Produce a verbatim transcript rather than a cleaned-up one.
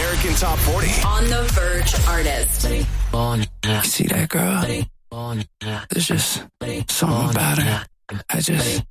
American Top forty. On the Verge Artist. You see that girl? There's just something about her. I just